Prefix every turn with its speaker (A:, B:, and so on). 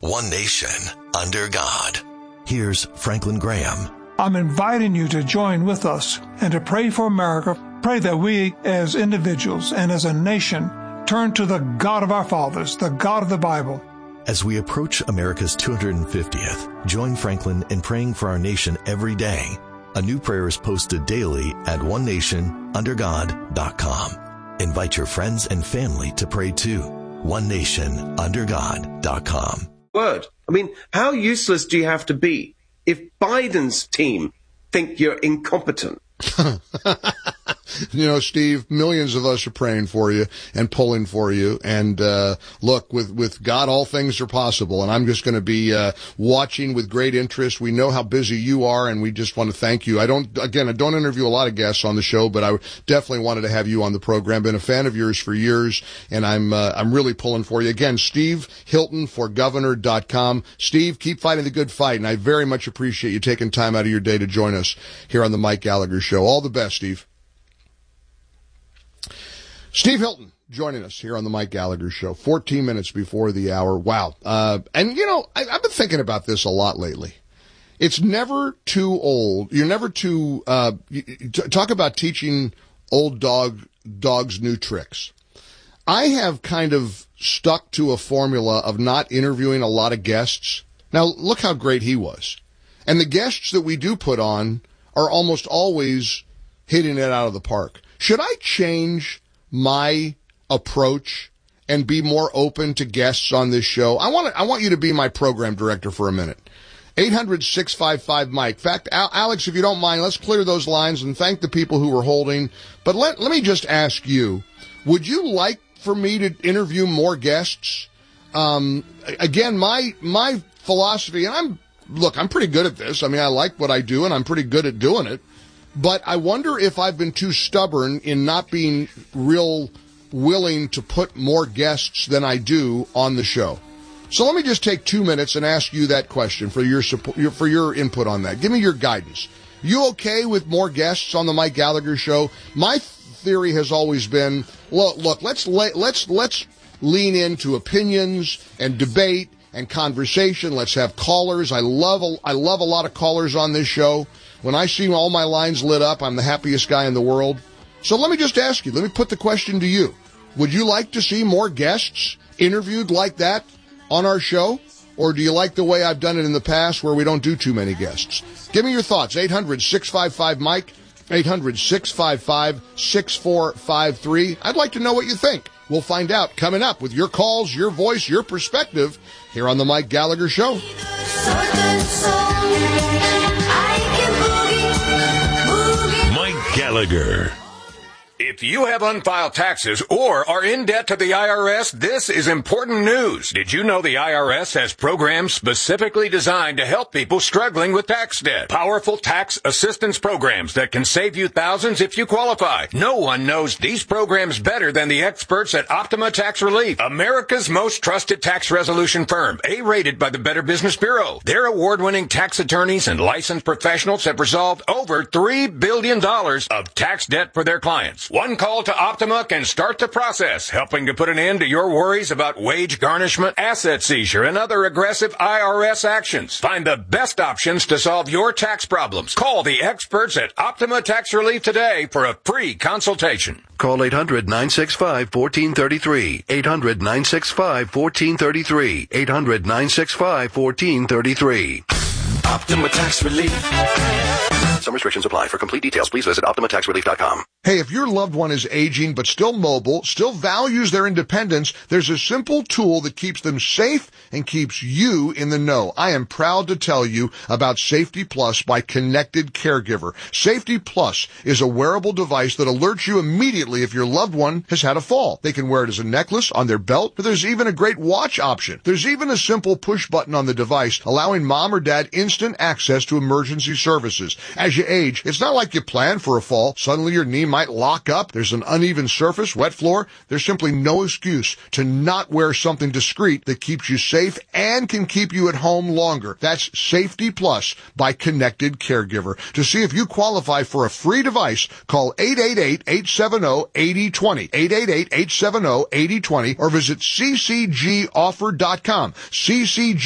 A: one nation, under God. Here's Franklin Graham.
B: I'm inviting you to join with us and to pray for America. Pray that we as individuals and as a nation turn to the God of our fathers, the God of the Bible.
A: As we approach America's 250th, join Franklin in praying for our nation every day. A new prayer is posted daily at onenationundergod.com. Invite your friends and family to pray too. onenationundergod.com.
C: Word. I mean, how useless do you have to be if Biden's team think you're incompetent?
D: You know, Steve, millions of us are praying for you and pulling for you. And, look, with God, all things are possible. And I'm just going to be, watching with great interest. We know how busy you are, and we just want to thank you. I don't interview a lot of guests on the show, but I definitely wanted to have you on the program. Been a fan of yours for years, and I'm really pulling for you. Again, Steve Hilton for Governor.com. Steve, keep fighting the good fight, and I very much appreciate you taking time out of your day to join us here on the Mike Gallagher Show. All the best, Steve. Steve Hilton joining us here on the Mike Gallagher Show, 14 minutes before the hour. Wow. And you know, I've been thinking about this a lot lately. It's never too old. You're never too, talk about teaching old dogs new tricks. I have kind of stuck to a formula of not interviewing a lot of guests. Now, look how great he was. And the guests that we do put on are almost always hitting it out of the park. Should I change my approach and be more open to guests on this show? I want you to be my program director for a minute. 800-655-Mike. In fact, Alex, if you don't mind, let's clear those lines and thank the people who were holding. But let me just ask you, would you like for me to interview more guests? Again, my philosophy, and I'm pretty good at this. I mean, I like what I do, and I'm pretty good at doing it. But I wonder if I've been too stubborn in not being real willing to put more guests than I do on the show. So let me just take 2 minutes and ask you that question for your support, for your input on that. Give me your guidance. You okay with more guests on the Mike Gallagher Show? My theory has always been, look, let's lean into opinions and debate and conversation. Let's have callers. I love a lot of callers on this show. When I see all my lines lit up, I'm the happiest guy in the world. So let me just ask you, let me put the question to you. Would you like to see more guests interviewed like that on our show? Or do you like the way I've done it in the past where we don't do too many guests? Give me your thoughts. 800-655-Mike, 800-655-6453. I'd like to know what you think. We'll find out coming up with your calls, your voice, your perspective here on the Mike Gallagher Show.
E: Gallagher. If you have unfiled taxes or are in debt to the IRS, this is important news. Did you know the IRS has programs specifically designed to help people struggling with tax debt? Powerful tax assistance programs that can save you thousands if you qualify. No one knows these programs better than the experts at Optima Tax Relief, America's most trusted tax resolution firm, A-rated by the Better Business Bureau. Their award-winning tax attorneys and licensed professionals have resolved over $3 billion of tax debt for their clients. One call to Optima can start the process, helping to put an end to your worries about wage garnishment, asset seizure, and other aggressive IRS actions. Find the best options to solve your tax problems. Call the experts at Optima Tax Relief today for a free consultation.
F: Call 800-965-1433. 800-965-1433. 800-965-1433.
A: Optima Tax Relief.
F: Some restrictions apply. For complete details, please visit OptimaTaxRelief.com.
D: Hey, if your loved one is aging but still mobile, still values their independence, there's a simple tool that keeps them safe and keeps you in the know. I am proud to tell you about Safety Plus by Connected Caregiver. Safety Plus is a wearable device that alerts you immediately if your loved one has had a fall. They can wear it as a necklace, on their belt, but there's even a great watch option. There's even a simple push button on the device allowing mom or dad instant access to emergency services. As you age, it's not like you plan for a fall. Suddenly your knee might lock up. There's an uneven surface, wet floor. There's simply no excuse to not wear something discreet that keeps you safe and can keep you at home longer. That's Safety Plus by Connected Caregiver. To see if you qualify for a free device, call 888-870-8020, 888-870-8020, or visit ccgoffer.com. CCG